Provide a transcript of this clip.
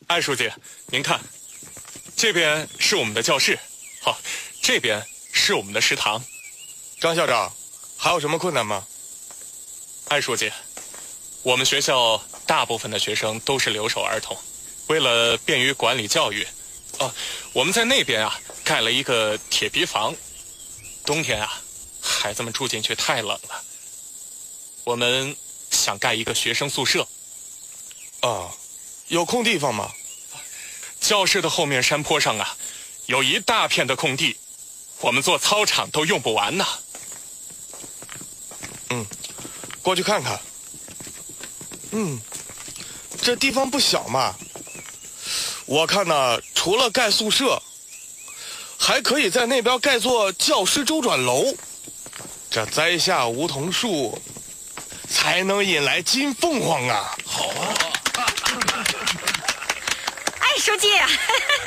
艾书记，您看，这边是我们的教室，好，这边是我们的食堂。 张校长，还有什么困难吗？ 艾书记，我们学校大部分的学生都是留守儿童，为了便于管理教育，我们在那边啊盖了一个铁皮房，冬天啊，孩子们住进去太冷了，我们想盖一个学生宿舍。 有空地方吗？ 教室的后面山坡上啊，有一大片的空地，我们做操场都用不完呢。 过去看看。这地方不小嘛。我看呢，除了盖宿舍，还可以在那边盖座教师周转楼。这栽下梧桐树，才能引来金凤凰啊！ 好啊！ 艾书记，